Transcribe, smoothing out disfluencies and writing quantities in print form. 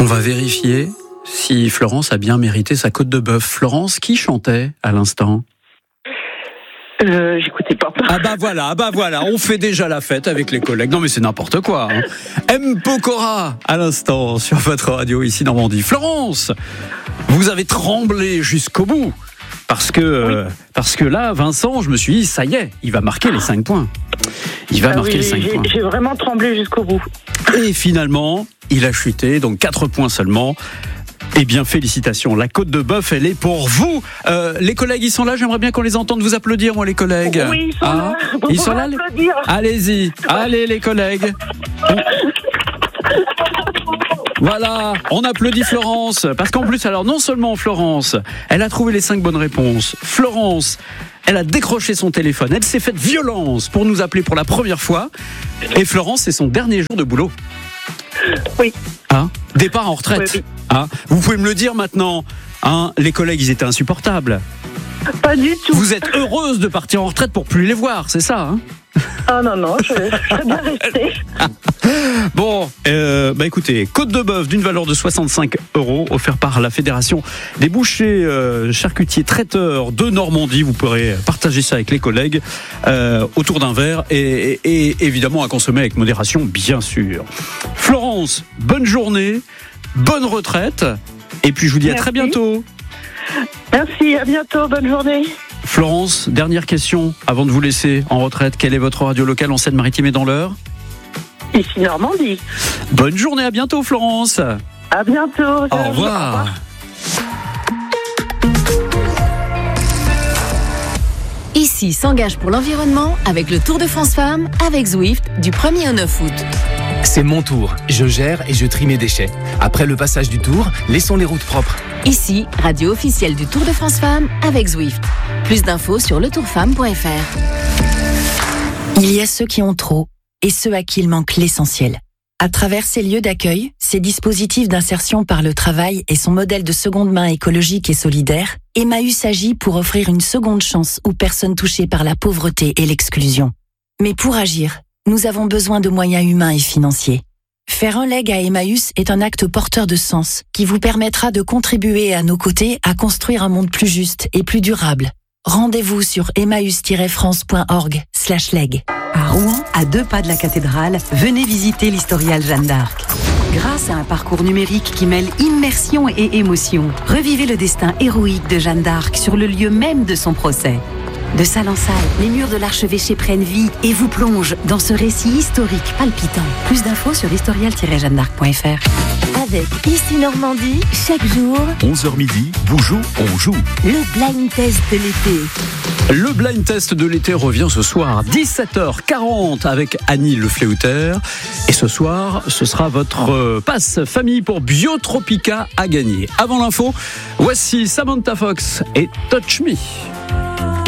On va vérifier si Florence a bien mérité sa côte de bœuf. Florence, qui chantait à l'instant ? J'écoutais pas. Ah bah voilà, on fait déjà la fête avec les collègues. Non mais c'est n'importe quoi. M. Pokora à l'instant sur votre radio ici Normandie. Florence, vous avez tremblé jusqu'au bout parce que là, Vincent, je me suis dit ça y est, il va marquer les 5 points. Il va marquer les 5 points. J'ai vraiment tremblé jusqu'au bout. Et finalement, il a chuté, donc 4 points seulement. Eh bien, félicitations. La côte de bœuf, elle est pour vous. Les collègues, ils sont là. J'aimerais bien qu'on les entende vous applaudir, moi, les collègues. Oui, ils sont là. Ils sont là. Applaudir. Allez-y. Allez, les collègues. Voilà, on applaudit Florence. Parce qu'en plus, alors, non seulement Florence, elle a trouvé les 5 bonnes réponses. Florence, elle a décroché son téléphone. Elle s'est faite violence pour nous appeler pour la première fois. Et Florence, c'est son dernier jour de boulot. Oui. Départ en retraite. Oui. Vous pouvez me le dire maintenant. Les collègues, ils étaient insupportables. Pas du tout. Vous êtes heureuse de partir en retraite pour plus les voir, c'est ça Ah non, je serais bien restée. Bon, écoutez, côte de bœuf d'une valeur de 65 € offert par la Fédération des bouchers charcutiers traiteurs de Normandie. Vous pourrez partager ça avec les collègues autour d'un verre et évidemment à consommer avec modération, bien sûr. Florence, bonne journée, bonne retraite et puis je vous dis à très bientôt. Merci, à bientôt, bonne journée. Florence, dernière question avant de vous laisser en retraite. Quelle est votre radio locale en Seine-Maritime et dans l'Eure ? Ici Normandie. Bonne journée, à bientôt Florence. À bientôt. Au revoir. Ici s'engage pour l'environnement avec le Tour de France Femmes avec Zwift du 1er au 9 août. C'est mon tour, je gère et je trie mes déchets. Après le passage du tour, laissons les routes propres. Ici, radio officielle du Tour de France Femmes avec Zwift. Plus d'infos sur letourfemme.fr. Il y a ceux qui ont trop et ceux à qui il manque l'essentiel. À travers ces lieux d'accueil, ces dispositifs d'insertion par le travail et son modèle de seconde main écologique et solidaire, Emmaüs agit pour offrir une seconde chance aux personnes touchées par la pauvreté et l'exclusion. Mais pour agir, nous avons besoin de moyens humains et financiers. Faire un leg à Emmaüs est un acte porteur de sens qui vous permettra de contribuer à nos côtés à construire un monde plus juste et plus durable. Rendez-vous sur emmaüs-france.org/leg. À Rouen, à 2 pas de la cathédrale, venez visiter l'Historial Jeanne d'Arc. Grâce à un parcours numérique qui mêle immersion et émotion, revivez le destin héroïque de Jeanne d'Arc sur le lieu même de son procès. De salle en salle, les murs de l'archevêché prennent vie et vous plongent dans ce récit historique palpitant. Plus d'infos sur historial-jeannedarc.fr. Avec Ici Normandie, chaque jour, 11h midi, Boujou, on joue. Le blind test de l'été. Le blind test de l'été revient ce soir, 17h40 avec Annie Le Fléauteur. Et ce soir, ce sera votre passe famille pour Biotropica à gagner. Avant l'info, voici Samantha Fox et Touch Me.